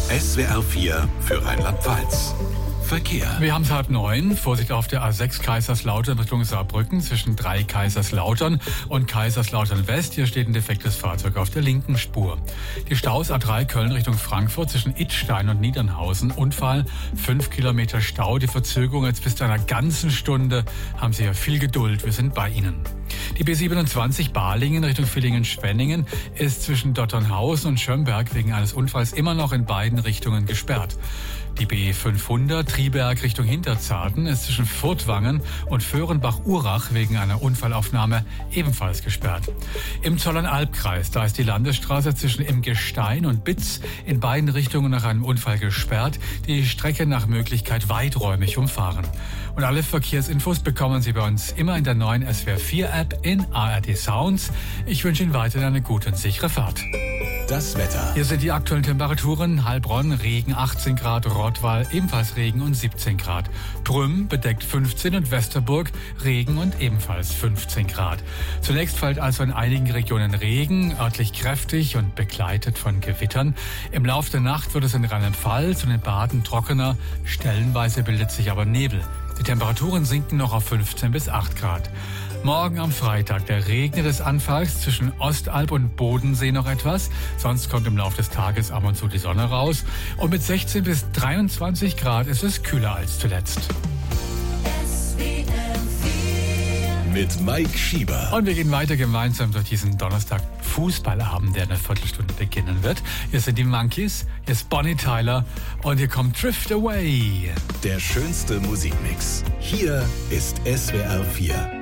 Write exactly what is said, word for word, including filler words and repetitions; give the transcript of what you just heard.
S W R vier für Rheinland-Pfalz. Verkehr. Wir haben es halb neun. Vorsicht auf der A sechs Kaiserslautern Richtung Saarbrücken zwischen drei Kaiserslautern und Kaiserslautern West. Hier steht ein defektes Fahrzeug auf der linken Spur. Die Staus A drei Köln Richtung Frankfurt zwischen Idstein und Niedernhausen. Unfall, fünf Kilometer Stau. Die Verzögerung jetzt bis zu einer ganzen Stunde. Haben Sie ja viel Geduld. Wir sind bei Ihnen. Die B siebenundzwanzig Balingen Richtung Villingen-Schwenningen ist zwischen Dotternhausen und Schömberg wegen eines Unfalls immer noch in beiden Richtungen gesperrt. Die B fünfhundert Triberg Richtung Hinterzarten ist zwischen Furtwangen und Föhrenbach-Urach wegen einer Unfallaufnahme ebenfalls gesperrt. Im Zollernalbkreis, da ist die Landesstraße zwischen Imgestein und Bitz in beiden Richtungen nach einem Unfall gesperrt, die Strecke nach Möglichkeit weiträumig umfahren. Und alle Verkehrsinfos bekommen Sie bei uns immer in der neuen S W R vier App in A R D Sounds. Ich wünsche Ihnen weiterhin eine gute und sichere Fahrt. Das Wetter. Hier sind die aktuellen Temperaturen. Heilbronn, Regen achtzehn Grad, Rottweil ebenfalls Regen und siebzehn Grad. Prüm bedeckt fünfzehn und Westerburg Regen und ebenfalls fünfzehn Grad. Zunächst fällt also in einigen Regionen Regen, örtlich kräftig und begleitet von Gewittern. Im Laufe der Nacht wird es in Rheinland-Pfalz und in Baden trockener, stellenweise bildet sich aber Nebel. Die Temperaturen sinken noch auf fünfzehn bis acht Grad. Morgen am Freitag, da regnet es anfangs zwischen Ostalb und Bodensee noch etwas. Sonst kommt im Laufe des Tages ab und zu die Sonne raus. Und mit sechzehn bis dreiundzwanzig Grad ist es kühler als zuletzt. Mit Mike Schieber. Und wir gehen weiter gemeinsam durch diesen Donnerstag Fußballabend, der in einer Viertelstunde beginnen wird. Hier sind die Monkeys, hier ist Bonnie Tyler und hier kommt Drift Away. Der schönste Musikmix. Hier ist S W R vier.